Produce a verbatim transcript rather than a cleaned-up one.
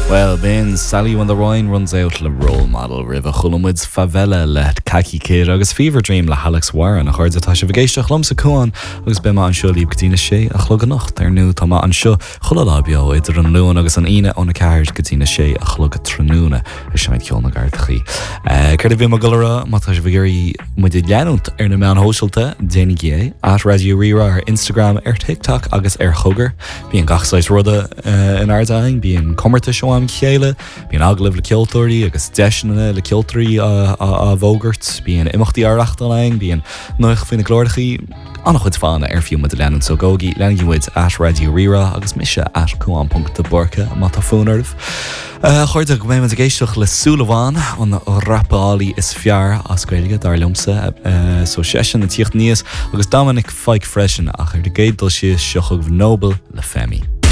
Well, Ben Sally when the Rhine runs out le role model river chulumid's favela le khaki kid agus fever dream le Alex Warren a chuirde tá se bhgéisteach lomsa cuain agus be ma an seo líb gotína sé a chlog nacht ar nu tá ma an seo chulalábio idir an luan agus an ine ónna ceir gotína sé a chlog a tróna is seit ceolna gardachaí. Ceir a bhí mar golara má tá se bhgurí mu de leanúnt ar na meán hóisiilta dénig é at Radio Rira ar Instagram ar TikTok agus ar chogar bí an gachsáis ruda in airdaing bí an commarta seo am chéile, bí an aglah le ceoltóirí agus deisina le ceoltóirí a bhógart, bí an imachtaí arachtaling, bí an nuach faoina glóirdachaí annach chud fána ar fiú de leanúnt so gógi leanúid at Radio Rira agus mise at cuan punt de borca má tá fónarmh. Chuirde go méid a géisteach le súlaháin an rapálaí is fear as gréige dar lumsa so sesin na tíocht níos agus Dominic Fike freisin ach ar de géaddal si seochah Nobel le Femi.